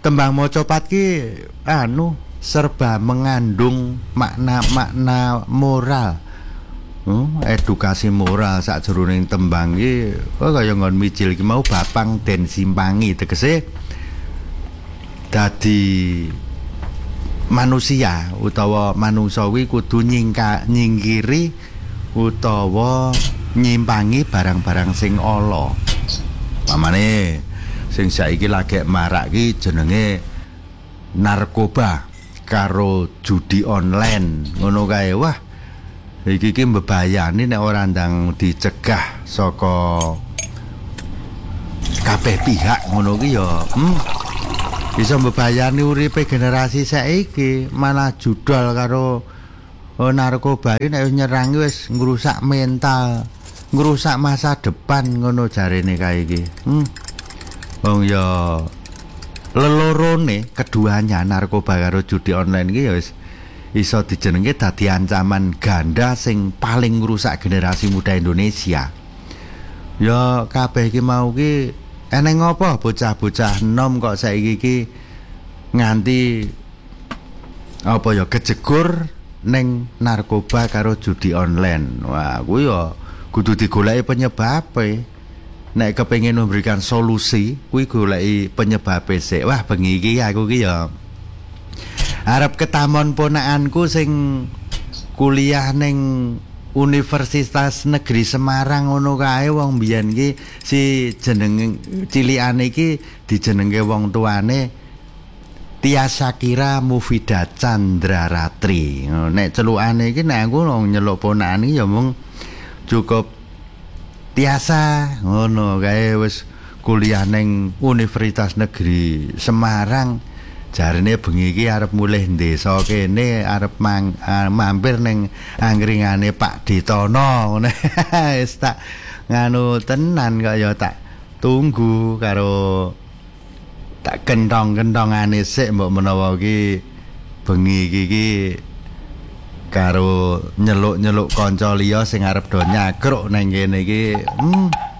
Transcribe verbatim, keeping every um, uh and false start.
tembang macapat ki anu serba mengandung makna-makna moral. Hmm, edukasi moral sakjroning tembang ki kok kaya ngon mijil ki mau bapang den simpangi tegese dadi manusia utawa manungsa kuwi kudu nyingka nyingkiri utawa nyimpangi barang-barang sing ala. Pamane sing saiki lagi marak ki jenenge narkoba karo judi online ngono kae. Wah, iki ki mbebayani nek ora ndang dicegah saka kabeh pihak ngono ki ya hmm, bisa mbebayani uripe generasi saiki. Malah judol karo oh, narkoba iki nek nyerang wis ngrusak mental, ngrusak masa depan ngono jarene kae iki. Hmm. Wong ya lelorone keduanya narkoba karo judi online iki ya wis iso dijenenge dadi ancaman ganda sing paling ngrusak generasi muda Indonesia. Ya kabeh iki mau ki eneng apa bocah-bocah enom kok saiki iki nganti apa ya kejegur ning narkoba karo judi online. Wah, kuwi ya kudu digoleki penyebabe. Nek kepengin memberikan solusi, kuwi goleki penyebabe sik. Wah, bengi iki aku ki ya arep ketamon ponakanku sing kuliah ning Universitas Negeri Semarang ngono kae. Wong mbiyen ki si jeneng cilikane iki dijenengke wong tuane Tia Shakira Mufida Candraratri. Nek celukane iki nek aku nyeluk ponakan iki ya mung cukup Tiasa ngono kae wis kuliah ning Universitas Negeri Semarang. Jarine bengi iki arep mulih desa kene arep mang, uh, mampir ning angkringane Pak Ditono ngono. Wis tak nganu tenan kok ya tak tunggu karo tak kentong-kentongane sik mbok menawa iki bengi iki karo nyeluk-nyeluk kanca liya sing arep do nyagruk nang kene iki. Hmm.